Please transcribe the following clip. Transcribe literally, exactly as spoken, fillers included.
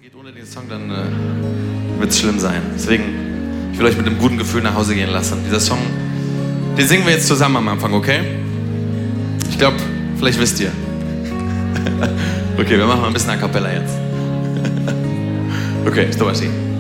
weitergeht ohne den Song, dann äh, wird es schlimm sein. Deswegen, ich will euch mit einem guten Gefühl nach Hause gehen lassen. Dieser Song, den singen wir jetzt zusammen am Anfang, okay? Ich glaube, vielleicht wisst ihr. Okay, wir machen mal ein bisschen A Cappella jetzt. Okay, sto así.